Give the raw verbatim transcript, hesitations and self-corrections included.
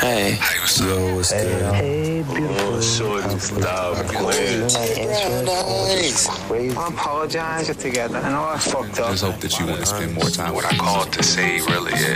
Hey. Hey, what's Yo, up? what's Hey, good? yo. Hey, beautiful. Oh, shorty, stop. Crazy. I apologize together. I know I fucked I up. just hope that you want to spend more time. What I called to say really is